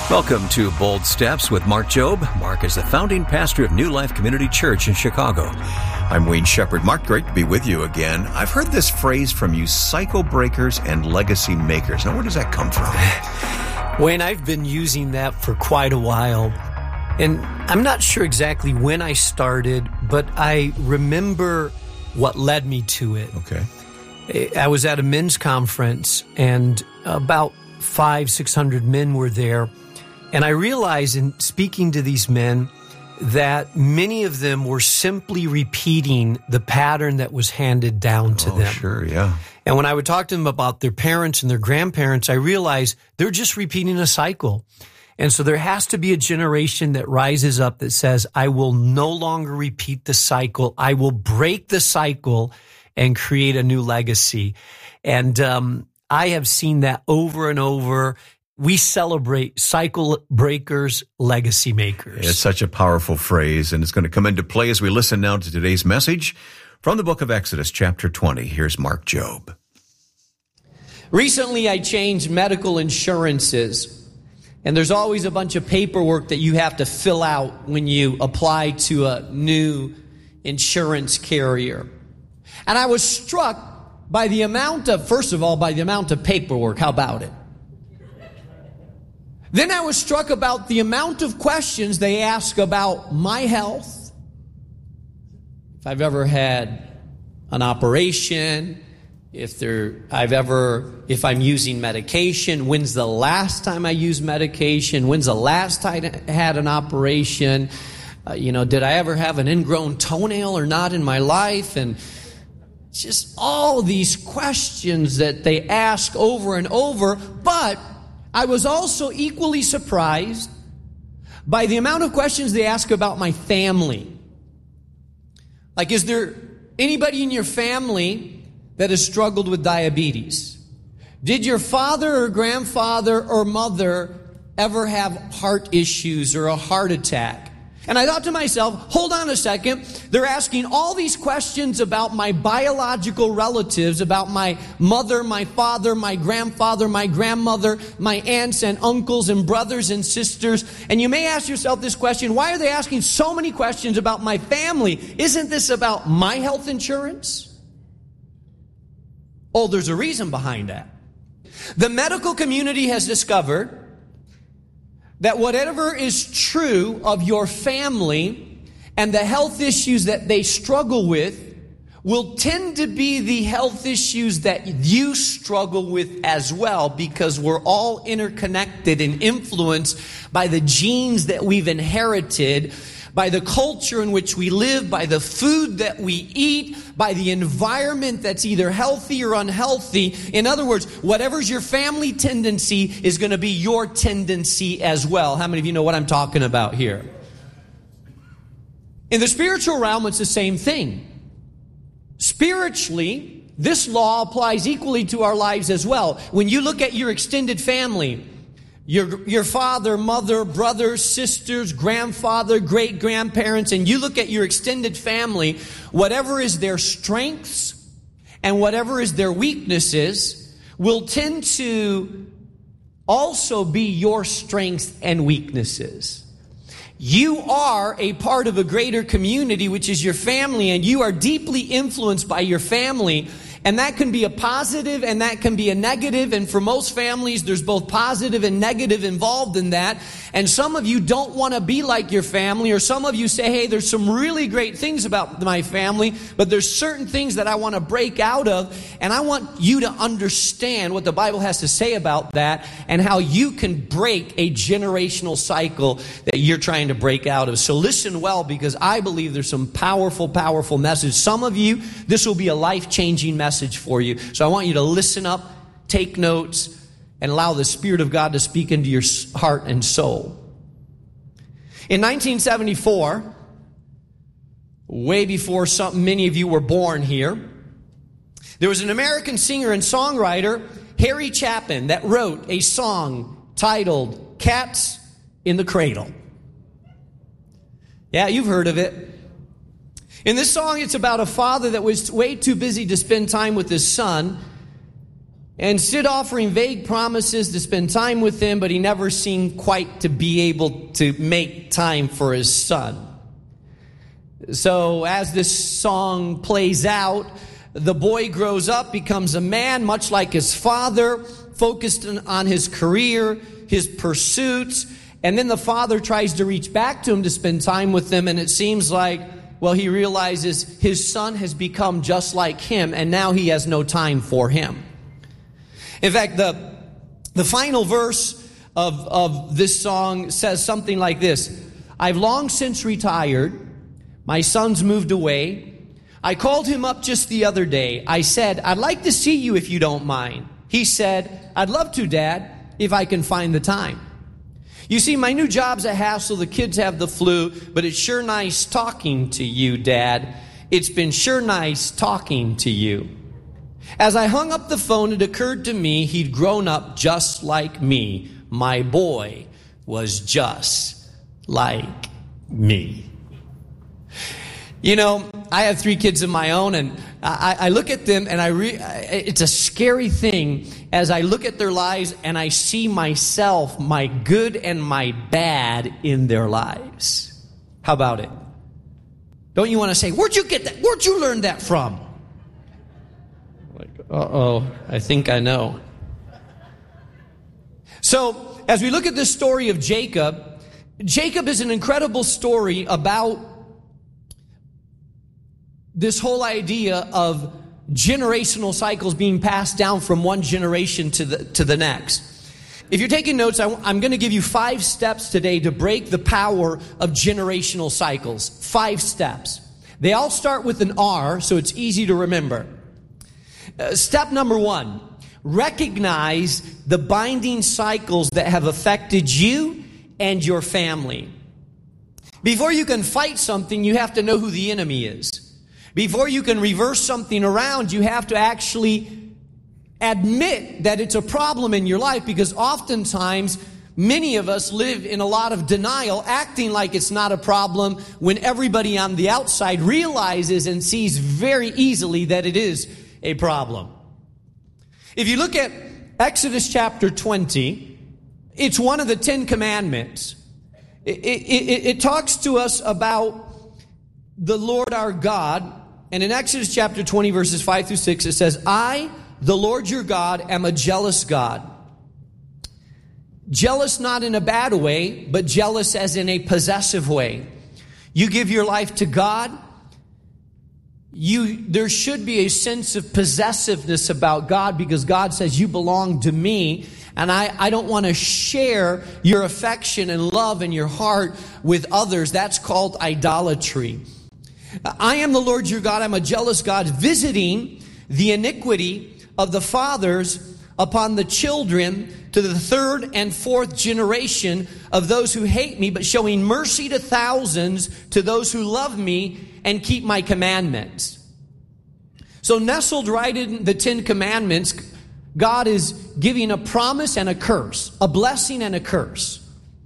Welcome to Bold Steps with Mark Jobe. Mark is the founding pastor of New Life Community Church in Chicago. I'm Wayne Shepherd. Mark, great to be with you again. I've heard this phrase from you, cycle breakers and legacy makers. Now, where does that come from? Wayne, I've been using that for quite a while. And I'm not sure exactly when I started, but I remember what led me to it. Okay. I was at a men's conference, and about 500-600 men were there. And I realized in speaking to these men that many of them were simply repeating the pattern that was handed down to them. Sure, yeah. And when I would talk to them about their parents and their grandparents, I realized they're just repeating a cycle. And so there has to be a generation that rises up that says, I will no longer repeat the cycle. I will break the cycle and create a new legacy. And I have seen that over and over. We celebrate cycle breakers, legacy makers. It's such a powerful phrase, and it's going to come into play as we listen now to today's message from the book of Exodus, chapter 20. Here's Mark Jobe. Recently, I changed medical insurances, and there's always a bunch of paperwork that you have to fill out when you apply to a new insurance carrier. And I was struck by the amount of, first of all, by the amount of paperwork. How about it? Then I was struck about the amount of questions they ask about my health, if I've ever had an operation, if I'm using medication, when's the last time I used medication, when's the last time I had an operation, did I ever have an ingrown toenail or not in my life, and just all these questions that they ask over and over. But I was also equally surprised by the amount of questions they ask about my family. Like, is there anybody in your family that has struggled with diabetes? Did your father or grandfather or mother ever have heart issues or a heart attack? And I thought to myself, hold on a second. They're asking all these questions about my biological relatives, about my mother, my father, my grandfather, my grandmother, my aunts and uncles and brothers and sisters. And you may ask yourself this question, why are they asking so many questions about my family? Isn't this about my health insurance? Oh, there's a reason behind that. The medical community has discovered that whatever is true of your family and the health issues that they struggle with will tend to be the health issues that you struggle with as well, because we're all interconnected and influenced by the genes that we've inherited, by the culture in which we live, by the food that we eat, by the environment that's either healthy or unhealthy. In other words, whatever's your family tendency is going to be your tendency as well. How many of you know what I'm talking about here? In the spiritual realm, it's the same thing. Spiritually, this law applies equally to our lives as well. When you look at your extended family, your father, mother, brothers, sisters, grandfather, great-grandparents, and you look at your extended family, whatever is their strengths and whatever is their weaknesses will tend to also be your strengths and weaknesses. You are a part of a greater community, which is your family, and you are deeply influenced by your family. And that can be a positive and that can be a negative. And for most families, there's both positive and negative involved in that. And some of you don't want to be like your family, or some of you say, hey, there's some really great things about my family, but there's certain things that I want to break out of. And I want you to understand what the Bible has to say about that and how you can break a generational cycle that you're trying to break out of. So listen well, because I believe there's some powerful, powerful message. Some of you, this will be a life-changing message for you. So I want you to listen up, take notes, and allow the Spirit of God to speak into your heart and soul. In 1974, way before many of you were born here, there was an American singer and songwriter, Harry Chapin, that wrote a song titled Cats in the Cradle. Yeah, you've heard of it. In this song, it's about a father that was way too busy to spend time with his son, and Sid offering vague promises to spend time with him, but he never seemed quite to be able to make time for his son. So as this song plays out, the boy grows up, becomes a man, much like his father, focused on his career, his pursuits, and then the father tries to reach back to him to spend time with him, and it seems like, well, he realizes his son has become just like him, and now he has no time for him. In fact, the final verse of this song says something like this: I've long since retired. My son's moved away. I called him up just the other day. I said, I'd like to see you if you don't mind. He said, I'd love to, Dad, if I can find the time. You see, my new job's a hassle. The kids have the flu, but it's sure nice talking to you, Dad. It's been sure nice talking to you. As I hung up the phone, it occurred to me he'd grown up just like me. My boy was just like me. You know, I have 3 kids of my own, and I look at them, and it's a scary thing as I look at their lives and I see myself, my good and my bad in their lives. How about it? Don't you want to say, where'd you get that? Where'd you learn that from? Like, I think I know. So, as we look at this story of Jacob, Jacob is an incredible story about this whole idea of generational cycles being passed down from one generation to the next. If you're taking notes, I'm going to give you 5 steps today to break the power of generational cycles. 5 steps. They all start with an R, so it's easy to remember. Step number 1, recognize the binding cycles that have affected you and your family. Before you can fight something, you have to know who the enemy is. Before you can reverse something around, you have to actually admit that it's a problem in your life, because oftentimes many of us live in a lot of denial, acting like it's not a problem when everybody on the outside realizes and sees very easily that it is a problem. If you look at Exodus chapter 20, it's one of the 10 commandments. It talks to us about the Lord our God. And in Exodus chapter 20, verses 5 through 6, it says, I, the Lord your God, am a jealous God. Jealous not in a bad way, but jealous as in a possessive way. You give your life to God. There should be a sense of possessiveness about God, because God says you belong to me, and I don't want to share your affection and love and your heart with others. That's called idolatry. I am the Lord your God. I'm a jealous God, visiting the iniquity of the fathers upon the children to the 3rd and 4th generation of those who hate me, but showing mercy to thousands to those who love me and keep my commandments. So nestled right in the 10 commandments, God is giving a promise and a curse, a blessing and a curse.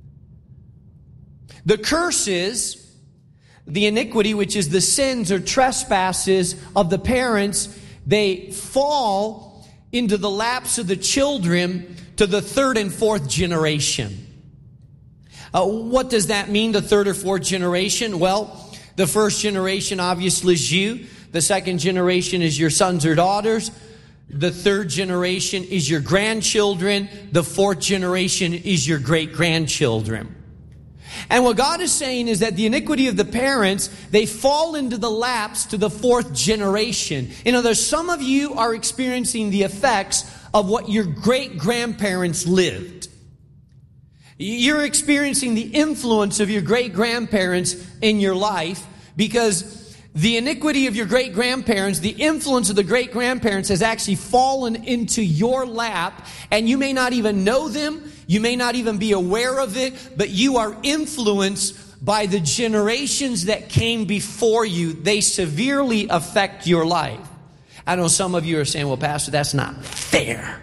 The curse is the iniquity, which is the sins or trespasses of the parents. They fall into the laps of the children to the 3rd and 4th generation. What does that mean, the 3rd or 4th generation? Well, the 1st generation obviously is you. The 2nd generation is your sons or daughters. The 3rd generation is your grandchildren. The 4th generation is your great-grandchildren. And what God is saying is that the iniquity of the parents, they fall into the laps to the 4th generation. In other words, some of you are experiencing the effects of what your great-grandparents lived. You're experiencing the influence of your great-grandparents in your life, because the iniquity of your great-grandparents, the influence of the great-grandparents has actually fallen into your lap, and you may not even know them, you may not even be aware of it, but you are influenced by the generations that came before you. They severely affect your life. I know some of you are saying, well, Pastor, that's not fair.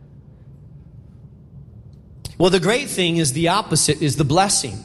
Well, the great thing is the opposite is the blessing.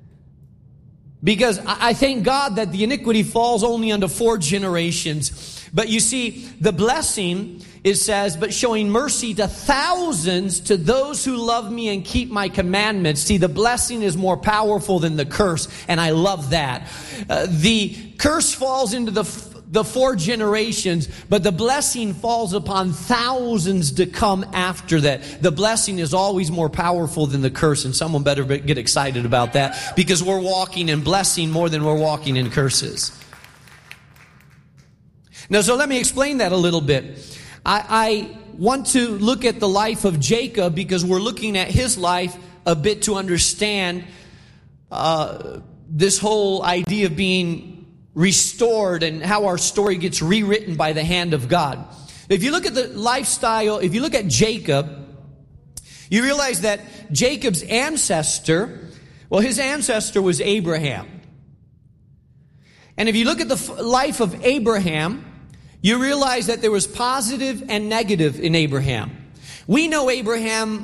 Because I thank God that the iniquity falls only unto 4 generations. But you see, the blessing, it says, but showing mercy to thousands, to those who love me and keep my commandments. See, the blessing is more powerful than the curse, and I love that. The curse falls into the 4 generations, but the blessing falls upon thousands to come after that. The blessing is always more powerful than the curse, and someone better get excited about that, because we're walking in blessing more than we're walking in curses. Now, so let me explain that a little bit. I want to look at the life of Jacob, because we're looking at his life a bit to understand this whole idea of being restored and how our story gets rewritten by the hand of God. If you look at the lifestyle, if you look at Jacob, you realize that Jacob's ancestor, well, his ancestor was Abraham. And if you look at the life of Abraham, you realize that there was positive and negative in Abraham. We know Abraham